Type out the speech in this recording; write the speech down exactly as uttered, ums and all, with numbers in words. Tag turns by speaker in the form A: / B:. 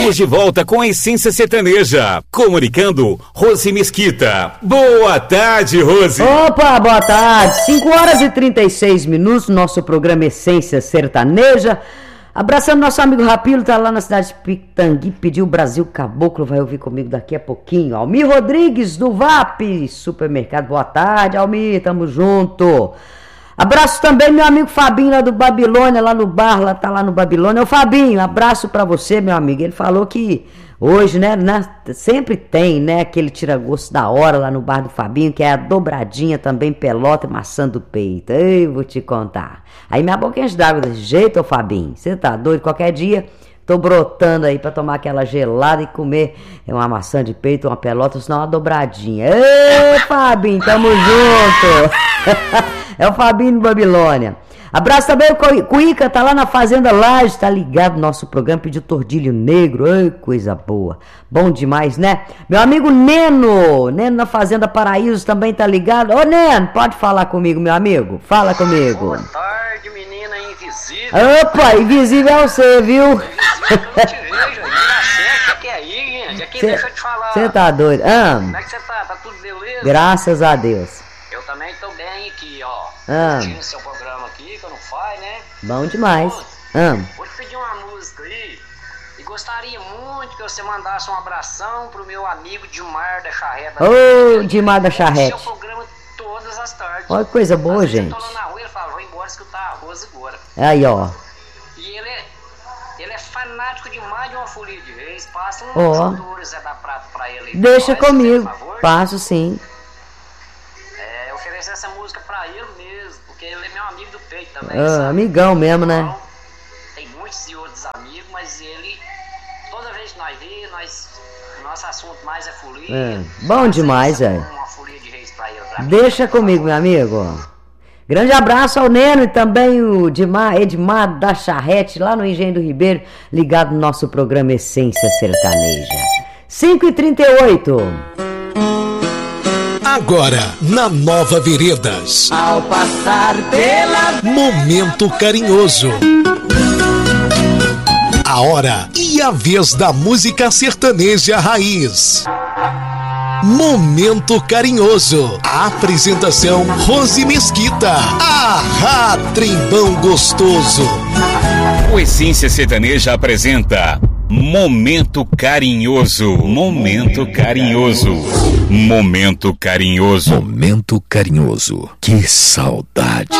A: Estamos de volta com a Essência Sertaneja. Comunicando, Rose Mesquita. Boa tarde, Rose.
B: Opa, boa tarde. cinco horas e trinta e seis minutos, nosso programa Essência Sertaneja. Abraçando nosso amigo Rapilo, tá lá na cidade de Pitangui, pediu Brasil Caboclo, vai ouvir comigo daqui a pouquinho. Almir Rodrigues, do V A P Supermercado, boa tarde, Almir, tamo junto. Abraço também meu amigo Fabinho lá do Babilônia, lá no bar, lá tá lá no Babilônia. Ô Fabinho, abraço pra você, meu amigo. Ele falou que hoje, né, na, sempre tem, né, aquele tira-gosto da hora lá no bar do Fabinho, que é a dobradinha também, pelota e maçã do peito. Ei, vou te contar. Aí minha boca enche d'água desse jeito, ô Fabinho. Você tá doido? Qualquer dia tô brotando aí pra tomar aquela gelada e comer uma maçã de peito, uma pelota, senão uma dobradinha. Ei, Fabinho, tamo junto. É o Fabinho do Babilônia. Abraço também o Cuica, tá lá na Fazenda Laje, tá ligado no nosso programa, pediu tordilho negro. Ai, coisa boa. Bom demais, né? Meu amigo Neno, Neno na Fazenda Paraíso também tá ligado. Ô, Neno, pode falar comigo, meu amigo? Fala comigo.
C: Boa tarde, menina invisível.
B: Opa, invisível é você, viu?
C: Invisível que eu não te vejo, aí na certa que é aí, gente. Aqui,
B: Cê,
C: deixa eu te falar.
B: Você tá doido? Ah,
C: Como é que você tá? Tá tudo beleza?
B: Graças a Deus.
C: Eu também tô bem aqui, ó.
B: Ah.
C: Curtindo seu programa aqui, que eu não faz, né?
B: Bom demais.
C: Ô,
B: Ah.
C: Vou te pedir uma música aí. E gostaria muito que você mandasse um abração pro meu amigo Dimar da Charreta.
B: Ô, Dimar da Charrete.
C: Seu programa todas as tardes.
B: Olha que coisa boa,
C: Às vezes
B: gente.
C: eu tô lá na rua e ele fala, vou embora escutar a Rose agora.
B: Aí, ó.
C: E ele é, ele é fanático demais de uma folia de reis. Passa um
B: Ó.
C: oh. Zé da Prata pra ele aí.
B: Deixa
C: Faz,
B: comigo.
C: por favor.
B: Passo sim.
C: É, oferecer essa música pra ele mesmo, porque ele é meu amigo do peito também.
B: Ah,
C: sabe?
B: amigão mesmo, né?
C: Então, tem muitos e outros amigos, mas ele, toda vez que nós vê, nós, nosso assunto mais é folia.
B: É, bom demais,
C: é.
B: velho.
C: Uma folia de reis pra ele. Pra
B: Deixa
C: mim,
B: comigo, meu amigo. Grande abraço ao Neno e também o Edmar, Edmar da Charrete, lá no Engenho do Ribeiro, ligado no nosso programa Essência Sertaneja. cinco e trinta e oito.
D: Agora, na Nova Veredas.
B: Ao passar pela...
D: Momento carinhoso. A hora e a vez da música sertaneja raiz. Momento carinhoso. A apresentação Rose Mesquita. Ah, trembão gostoso.
A: O Essência Sertaneja apresenta Momento Carinhoso. Momento Carinhoso. Momento Carinhoso.
D: Momento carinhoso. Que saudade.